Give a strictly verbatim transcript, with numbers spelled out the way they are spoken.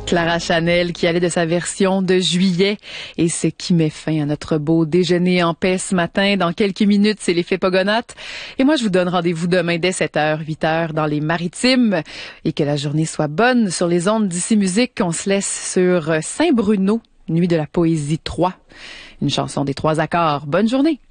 Clara Chanel qui allait de sa version de juillet et ce qui met fin à notre beau déjeuner en paix ce matin. Dans quelques minutes, c'est l'effet Pogonates. Et moi, je vous donne rendez-vous demain dès sept heures, huit heures dans les Maritimes. Et que la journée soit bonne sur les ondes d'Ici Musique. On se laisse sur Saint-Bruno, Nuit de la Poésie trois. Une chanson des trois accords. Bonne journée.